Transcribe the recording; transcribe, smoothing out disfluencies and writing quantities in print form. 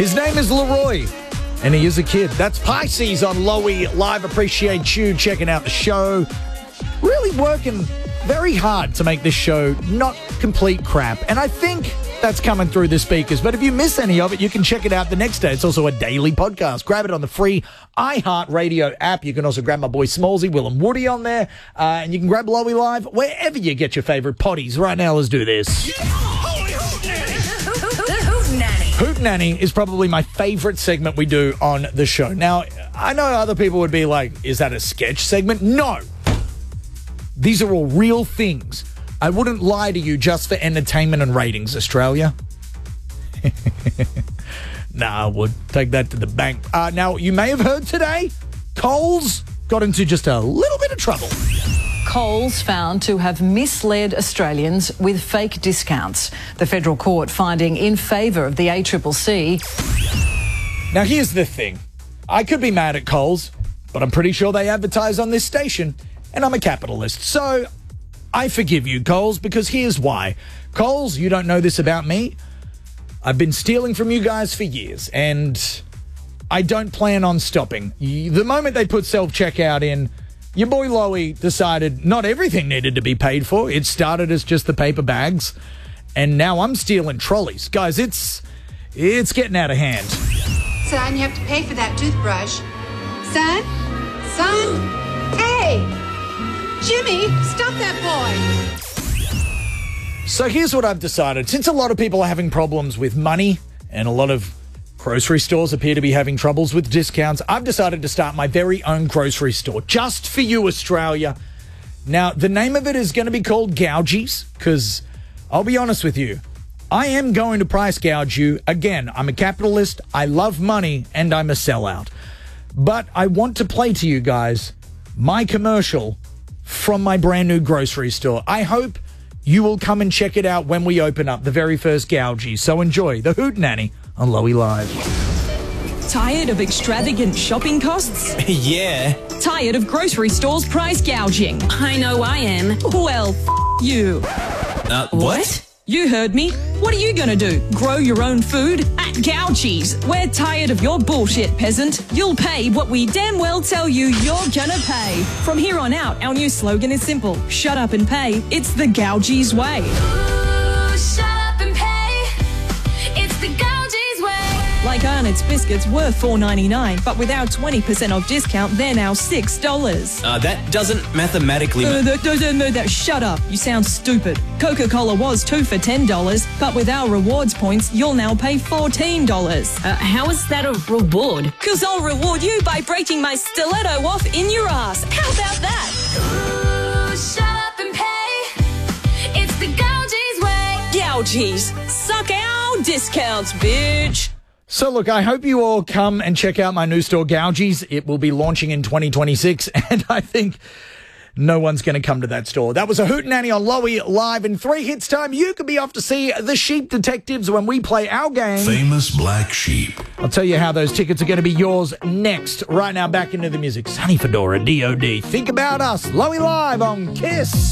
His name is Leroy, and he is a kid. That's Pisces on Lowy Live. Appreciate you checking out the show. Really working very hard to make this show not complete crap. And I think that's coming through the speakers. But if you miss any of it, you can check it out the next day. It's also a daily podcast. Grab it on the free iHeartRadio app. You can also grab my boy Smallsy, Will and Woody on there. And you can grab Lowy Live wherever you get your favorite potties. Right now, let's do this. Yeah. Holy Hoot Nanny! The Hoot Nanny! Hoot Nanny is probably my favorite segment we do on the show. Now, I know other people would be like, is that a sketch segment? No. These are all real things. I wouldn't lie to you just for entertainment and ratings, Australia. Nah, I would take that to the bank. Now, you may have heard today, Coles got into just a little bit of trouble. Coles found to have misled Australians with fake discounts. The federal court finding in favour of the ACCC. Now, here's the thing. I could be mad at Coles, but I'm pretty sure they advertise on this station, and I'm a capitalist. So I forgive you, Coles, because here's why. Coles, you don't know this about me. I've been stealing from you guys for years, and I don't plan on stopping. The moment they put self-checkout in, your boy Lowy decided not everything needed to be paid for. It started as just the paper bags, and now I'm stealing trolleys. Guys, it's getting out of hand. Son, you have to pay for that toothbrush. Son? Hey! Jimmy, stop that boy! So here's what I've decided. Since a lot of people are having problems with money and a lot of grocery stores appear to be having troubles with discounts, I've decided to start my very own grocery store just for you, Australia. Now, the name of it is going to be called Gougies because I'll be honest with you, I am going to price gouge you. Again, I'm a capitalist, I love money, and I'm a sellout. But I want to play to you guys my commercial from my brand new grocery store. I hope you will come and check it out when we open up the very first Gougie. So enjoy the Hoot Nanny on Lowy Live. Tired of extravagant shopping costs? Yeah. Tired of grocery stores price gouging? I know I am. Well, you. What? You heard me. What are you going to do? Grow your own food? At Gougies. We're tired of your bullshit, peasant. You'll pay what we damn well tell you you're going to pay. From here on out, our new slogan is simple. Shut up and pay. It's the Gougies way. Ooh, shut up and pay. It's the Gougies way. Like Arnott's biscuits were $4.99, but with our 20% off discount, they're now $6. That doesn't mathematically... Shut up. You sound stupid. Coca-Cola was 2 for $10, but with our rewards points, you'll now pay $14. How is that a reward? Because I'll reward you by breaking my stiletto off in your ass. How about that? Ooh, shut up and pay. It's the Gougies way. Gougies. Suck our discounts, bitch. So look, I hope you all come and check out my new store, Gougies. It will be launching in 2026, and I think no one's going to come to that store. That was a Hoot Nanny on Lowy Live. In 3 hits time, you could be off to see the Sheep Detectives when we play our game, Famous Black Sheep. I'll tell you how those tickets are going to be yours next. Right now, back into the music. Sonny Fedora, D.O.D. Think About Us, Lowy Live on KISS.